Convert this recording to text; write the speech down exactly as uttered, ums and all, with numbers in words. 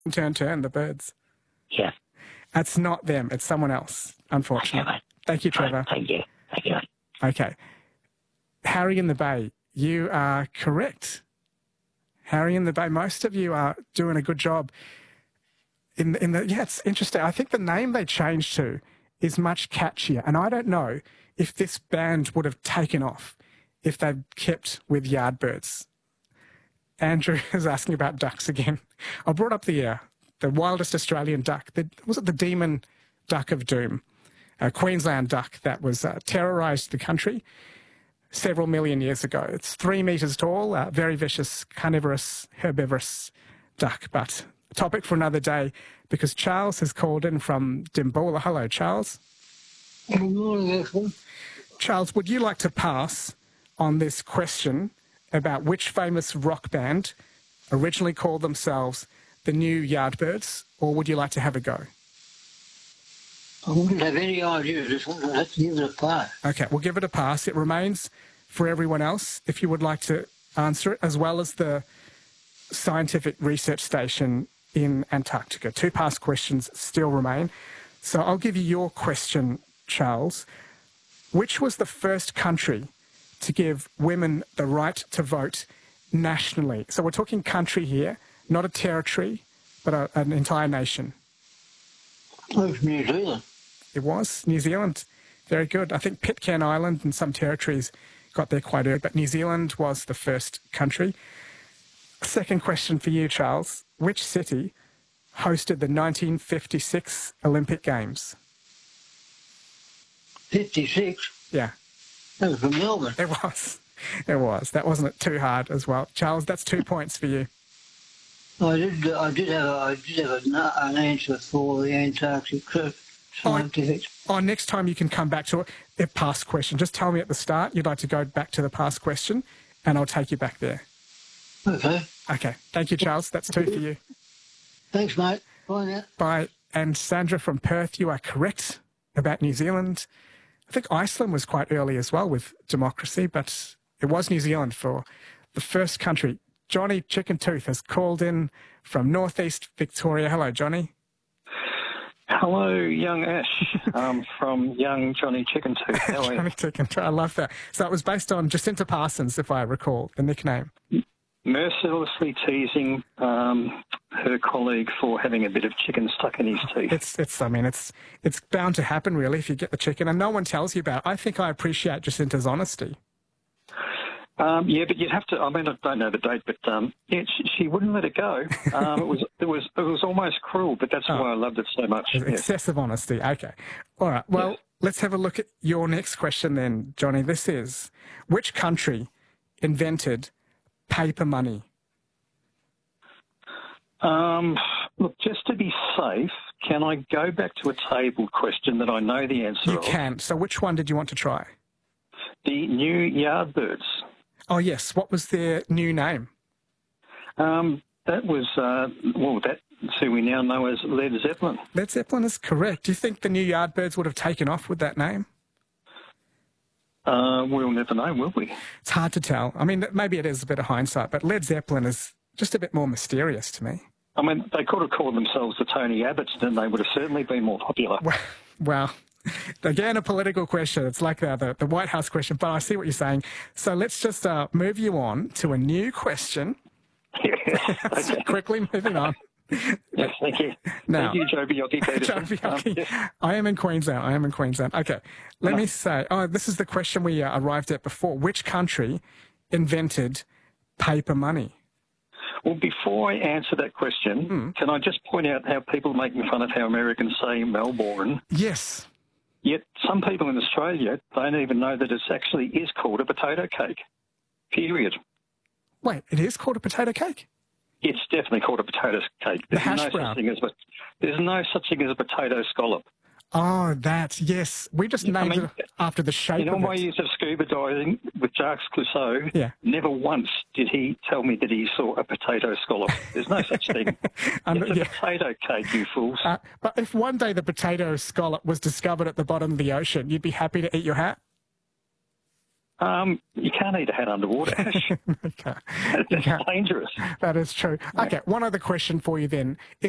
Turn, turn, the birds. Yeah. That's not them. It's someone else, unfortunately. Okay, mate. Thank you, Trevor. Right, thank you. Thank you, mate. Okay. Harry in the Bay, you are correct. Harry in the Bay, most of you are doing a good job. In the, in the yeah, it's interesting. I think the name they changed to is much catchier, and I don't know if this band would have taken off if they'd kept with Yardbirds. Andrew is asking about ducks again. I brought up the uh, the wildest Australian duck. The, was it the demon duck of doom? A Queensland duck that was uh, terrorised the country several million years ago. It's three metres tall, uh, very vicious, carnivorous, herbivorous duck, but a topic for another day because Charles has called in from Dimboola. Hello, Charles. Good morning, Ethan. Charles, would you like to pass on this question about which famous rock band originally called themselves the New Yardbirds, or would you like to have a go? I wouldn't have any idea. Just want to have to give it a pass. Okay, we'll give it a pass. It remains for everyone else, if you would like to answer it, as well as the scientific research station in Antarctica. Two past questions still remain. So I'll give you your question, Charles. Which was the first country to give women the right to vote nationally? So we're talking country here, not a territory, but a, an entire nation. Oh, it's New Zealand. It was New Zealand. Very good. I think Pitcairn Island and some territories got there quite early, but New Zealand was the first country. Second question for you, Charles. Which city hosted the nineteen fifty-six Olympic Games? fifty-six? Yeah. That was from Melbourne. It was. It was. That wasn't it too hard as well. Charles, that's two points for you. I did. I did have. A, I did have a, an answer for the Antarctic scientific. Oh, next time you can come back to a past question. Just tell me at the start you'd like to go back to the past question, and I'll take you back there. Okay. Okay. Thank you, Charles. That's two for you. Thanks, mate. Bye now. Bye. And Sandra from Perth, you are correct about New Zealand. I think Iceland was quite early as well with democracy, but it was New Zealand for the first country. Johnny Chicken Tooth has called in from northeast Victoria. Hello, Johnny. Hello, young Ash, um, from young Johnny Chicken Tooth. How are you? Johnny Chicken Tooth. I love that. So it was based on Jacinta Parsons, if I recall, the nickname. Mercilessly teasing um, her colleague for having a bit of chicken stuck in his teeth. It's, it's. I mean, it's, it's bound to happen, really, if you get the chicken, and no one tells you about it. I think I appreciate Jacinta's honesty. Um, yeah, but you'd have to. I mean, I don't know the date, but um, yeah, she, she wouldn't let it go. Um, it was, it was, it was almost cruel. But that's Oh. why I loved it so much. Yeah. Excessive honesty. Okay. All right. Well, Yes. let's have a look at your next question then, Johnny. This is, which country invented paper money? Um, look, just to be safe, can I go back to a tabled question that I know the answer You of? can. So which one did you want to try? The New Yardbirds. Oh, yes. What was their new name? Um, that was, uh, well, that's who we now know as Led Zeppelin. Led Zeppelin is correct. Do you think the new Yardbirds would have taken off with that name? Uh, we'll never know, will we? It's hard to tell. I mean, maybe it is a bit of hindsight, but Led Zeppelin is just a bit more mysterious to me. I mean, they could have called themselves the Tony Abbotts, and they would have certainly been more popular. Well, well, again, a political question. It's like the, the, the White House question, but I see what you're saying. So let's just uh, move you on to a new question. Okay. Quickly moving on. Yes, thank you. Now, thank you, Joe Biocchi Peterson. Joe Biocchi. Um, yes. I am in Queensland. I am in Queensland. Okay. Let No. me say, oh, this is the question we uh, arrived at before. Which country invented paper money? Well, before I answer that question, Hmm. can I just point out how people are making fun of how Americans say Melbourne, Yes. yet some people in Australia don't even know that it actually is called a potato cake, period. Wait, it is called a potato cake? It's definitely called a potato cake. The There's hash no brown. such thing as a, there's no such thing as a potato scallop. Oh, that, yes. We just Yeah, I named mean, it after the shape In all of my it. years of scuba diving with Jacques Clouseau, Yeah. never once did he tell me that he saw a potato scallop. There's no such thing. Um, It's a yeah. potato cake, you fools. Uh, but if one day the potato scallop was discovered at the bottom of the ocean, you'd be happy to eat your hat? Um, you can't eat a hat underwater, Ash. Okay. It's Okay. dangerous. That is true. Okay, one other question for you then.